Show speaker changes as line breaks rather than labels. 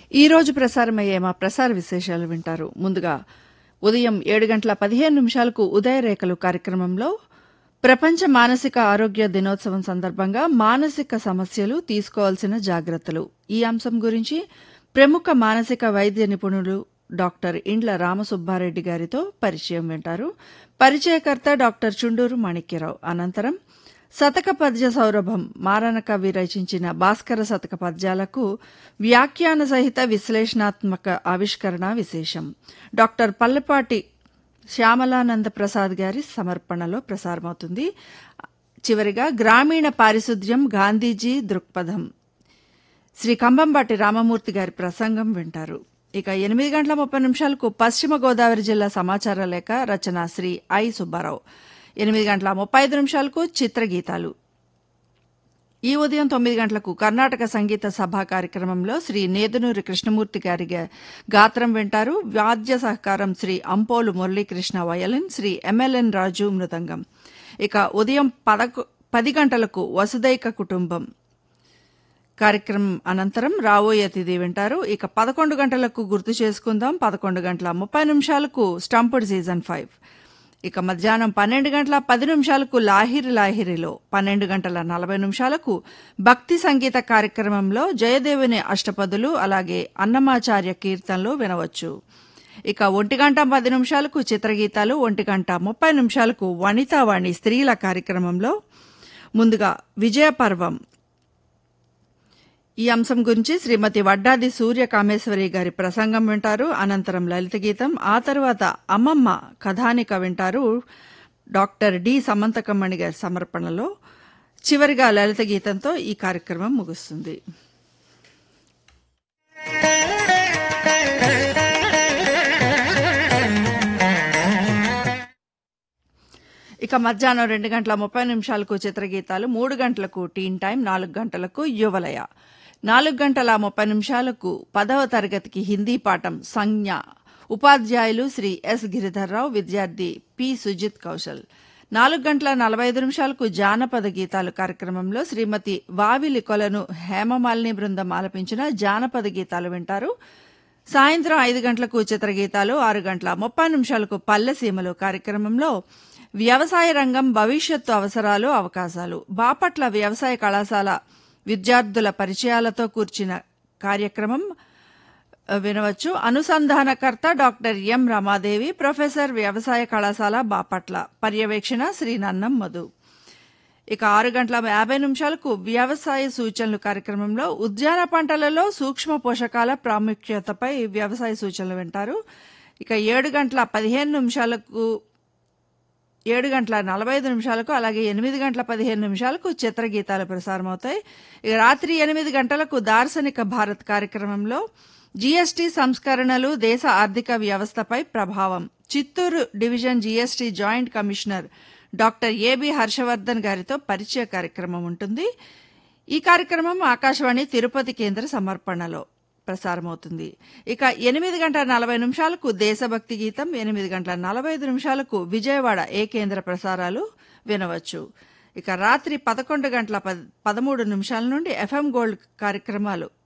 ఈ రోజు ప్రసారమయ్యే మా ప్రసార విశేషాలు వింటారు. ముందుగా ఉదయం 7:15 ఉదయరేఖలు కార్యక్రమంలో ప్రపంచ మానసిక ఆరోగ్య దినోత్సవం సందర్భంగా మానసిక సమస్యలు తీసుకోవాల్సిన జాగ్రత్తలు ఈ అంశం గురించి ప్రముఖ మానసిక వైద్య నిపుణులు డాక్టర్ ఇండ్ల రామసుబ్బారెడ్డి గారితో పరిచయం వింటారు. పరిచయకర్త డాక్టర్ చుండూరు మాణిక్యరావు. అనంతరం శతక పద్య సౌరభం మారనకవి రచించిన భాస్కర శతక పద్యాలకు వ్యాఖ్యాన సహిత విశ్లేషణాత్మక ఆవిష్కరణ విశేషం డాక్టర్ పల్లెపాటి శ్యామలానంద ప్రసాద్ గారి సమర్పణలో ప్రసారమవుతుంది. చివరిగా గ్రామీణ పారిశుద్ధ్యం గాంధీజీ దృక్పథం శ్రీ కంబంబాటి రామమూర్తి గారి ప్రసంగం వింటారు. ఇక 8:30 పశ్చిమ గోదావరి జిల్లా సమాచార లేఖ రచన శ్రీ ఐ సుబ్బారావు. 8:35 చిత్రగీతాలు. ఈ ఉదయం 9 గంటలకు కర్ణాటక సంగీత సభ కార్యక్రమంలో శ్రీ నేదునూరి కృష్ణమూర్తి గారి గాత్రం వింటారు. వాద్య సహకారం శ్రీ అంపోలు మురళీకృష్ణ వయలిన్, శ్రీ ఎంఎల్ఎన్ రాజు మృదంగం. ఇక ఉదయం 10 గంటలకు వసుదైక కుటుంబం కార్యక్రమం అనంతరం రాబోయే అతిథి వింటారు. ఇక 11 గంటలకు గుర్తు చేసుకుందాం. 11:30 స్టంప్డ్ సీజన్ 5. ఇక మధ్యాహ్నం 12:10 లాహిరి లాహిరిలో, 12:40 భక్తి సంగీత కార్యక్రమంలో జయదేవుని అష్టపదులు అలాగే అన్నమాచార్య కీర్తనలు వినవచ్చు. ఇక 1:10 చిత్రగీతాలు, 1:30 వనితావాణి స్త్రీల కార్యక్రమంలో ముందుగా విజయపర్వం ఈ అంశం గురించి శ్రీమతి వడ్డాది సూర్య కామేశ్వరి గారి ప్రసంగం వింటారు. అనంతరం లలిత గీతం, ఆ తరువాత అమ్మమ్మ కథానిక వింటారు డాక్టర్ డి సమంతకమ్మణి గారి సమర్పణలో. చివరిగా లలిత గీతంతో ఈ కార్యక్రమం ముగుస్తుంది. ఇక మధ్యాహ్నం 2:30 చిత్రగీతాలు, 3 గంటలకు టీన్ టైం, 4 గంటలకు యువలయ, 4:30 10వ తరగతికి హిందీ పాఠం సంజ్ఞ. ఉపాధ్యాయులు శ్రీ ఎస్ గిరిధర్రావు, విద్యార్థి పి సుజిత్ కౌశల్. 4:45 జానపద గీతాలు కార్యక్రమంలో శ్రీమతి వావిలి కొలను హేమమాలిని బృందం ఆలపించిన జానపద గీతాలు వింటారు. సాయంత్రం 5 గంటలకు చిత్రగీతాలు, 6:30 పల్లెసీమలు కార్యక్రమంలో వ్యవసాయ రంగం భవిష్యత్తు అవసరాలు అవకాశాలు, బాపట్ల వ్యవసాయ కళాశాల విద్యార్థుల పరిచయాలతో కూర్చిన కార్యక్రమం వినవచ్చు. అనుసంధానకర్త డాక్టర్ ఎం రమాదేవి, ప్రొఫెసర్ వ్యవసాయ కళాశాల బాపట్ల. పర్యవేక్షణ శ్రీ నన్నం మధు. ఇక 6:50 వ్యవసాయ సూచనలు కార్యక్రమంలో ఉద్యాన పంటలలో సూక్ష్మ పోషకాల ప్రాముఖ్యతపై వ్యవసాయ సూచనలు వింటారు. ఇక 7:15 7:45 అలాగే 8:15 చిత్రగీతాలు ప్రసారమవుతాయి. ఇక రాత్రి 8 గంటలకు దార్శనిక భారత్ కార్యక్రమంలో జీఎస్టీ సంస్కరణలు దేశ ఆర్థిక వ్యవస్థపై ప్రభావం, Chittoor division GST joint commissioner doctor AB Harshavardhan గారితో పరిచయ కార్యక్రమం ఉంటుంది. ఈ కార్యక్రమం ఆకాశవాణి తిరుపతి కేంద్ర సమర్పణలో ప్రసారమవుతుంది. ఇక 8:40 దేశభక్తి గీతం, 8:45 విజయవాడ ఏ కేంద్ర ప్రసారాలు వినవచ్చు. ఇక రాత్రి 11:13 నుండి ఎఫ్ఎం గోల్డ్ కార్యక్రమాలు